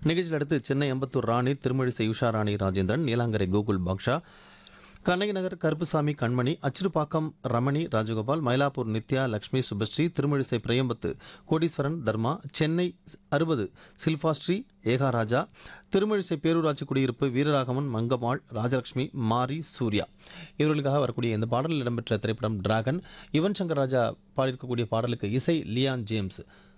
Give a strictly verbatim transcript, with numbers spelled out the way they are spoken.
நிகழ்ச்சியில் அடுத்து சென்னை அம்பத்தூர் ராணி, திருமழிசை உஷா ராணி ராஜேந்திரன், நீலாங்கரை கோகுல் பாக்ஷா, கண்ணகி நகர் கருப்புசாமி கண்மணி, அச்சிறுபாக்கம் ரமணி ராஜகோபால், மயிலாப்பூர் நித்யா லட்சுமி சுபஸ்ரீ, திருமழிசை பிரியம்பத்து கோடீஸ்வரன் தர்மா, சென்னை அறுபது சில்பாஸ்ரீ ஏகாராஜா, திருமழிசை பேரூராட்சி குடியிருப்பு வீரராகவன் மங்கம்மாள், ராஜலட்சுமி, மாரி, சூர்யா இவர்களுக்காக வரக்கூடிய இந்த பாடலில் இடம்பெற்ற திரைப்படம் டிராகன். யுவன் சங்கர் ராஜா பாடியிருக்கக்கூடிய பாடலுக்கு இசை லியான் ஜேம்ஸ்.